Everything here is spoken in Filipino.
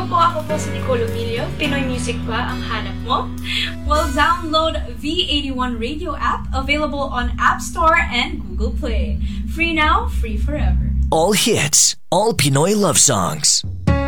Ako po si Nicole Emilio. Pinoy music ba ang hanap mo? Well, download V81 Radio app, available on App Store and Google Play. Free now, free forever. All hits, all Pinoy love songs.